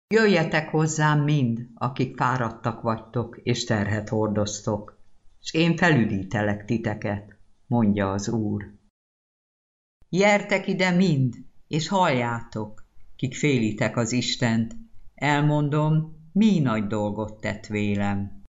Jöjjetek hozzám mind, akik fáradtak vagytok és terhet hordoztok, s én felüdítelek titeket, mondja az Úr. Gyertek ide mind, és halljátok, kik félitek az Istent, elmondom, mi nagy dolgot tett vélem.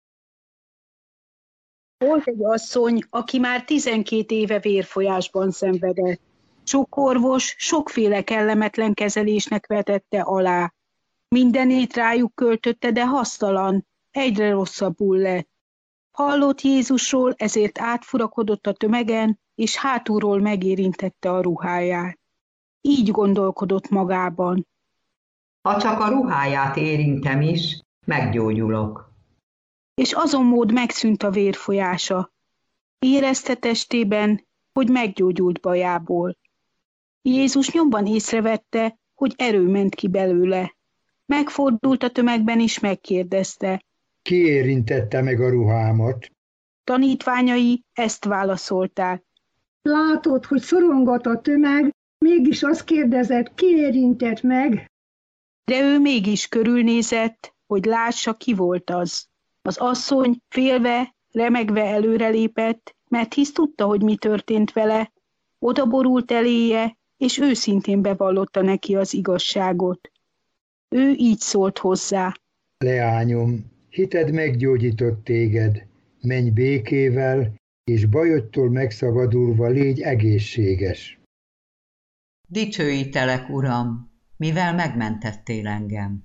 Volt egy asszony, aki már 12 éve vérfolyásban szenvedett. Sok orvos sokféle kellemetlen kezelésnek vetette alá. Mindenét rájuk költötte, de hasztalan, egyre rosszabbul lett. Hallott Jézusról, ezért átfurakodott a tömegen, és hátulról megérintette a ruháját. Így gondolkodott magában. Ha csak a ruháját érintem is, meggyógyulok. És azon mód megszűnt a vérfolyása. Érezte testében, hogy meggyógyult bajából. Jézus nyomban észrevette, hogy erő ment ki belőle. Megfordult a tömegben és megkérdezte. Ki érintette meg a ruhámat? Tanítványai ezt válaszolták. Látod, hogy szorongat a tömeg, mégis azt kérdezett, ki érintett meg? De ő mégis körülnézett, hogy lássa, ki volt az. Az asszony félve, remegve előrelépett, mert hisz tudta, hogy mi történt vele. Odaborult eléje, és őszintén bevallotta neki az igazságot. Ő így szólt hozzá. Leányom, hited meggyógyított téged, menj békével, és bajodtól megszabadulva légy egészséges. Dicsőítelek, Uram, mivel megmentettél engem.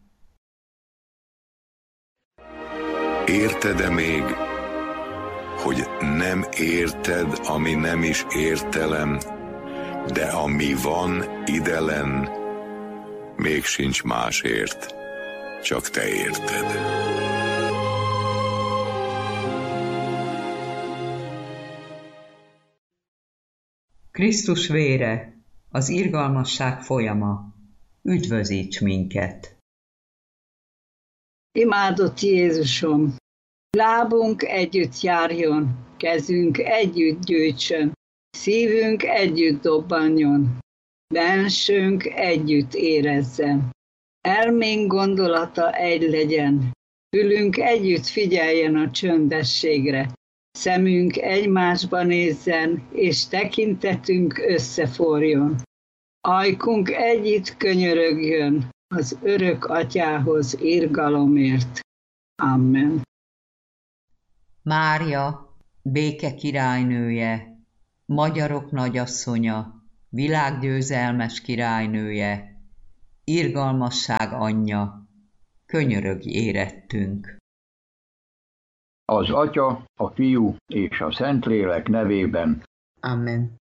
Érted-e még, hogy nem érted, ami nem is értelem, de ami van idelen, még sincs másért, csak te érted. Krisztus vére, az irgalmasság folyama, üdvözíts minket! Imádott Jézusom! Lábunk együtt járjon, kezünk együtt gyűjtsön, szívünk együtt dobbanjon, bensőnk együtt érezzen. Elménk gondolata egy legyen, fülünk együtt figyeljen a csöndességre, szemünk egymásba nézzen, és tekintetünk összeforjon. Ajkunk együtt könyörögjön az örök Atyához irgalomért. Amen. Mária, béke királynője, magyarok nagyasszonya, világgyőzelmes királynője, irgalmasság anyja, könyörögj érettünk. Az Atya, a Fiú és a Szentlélek nevében. Amen.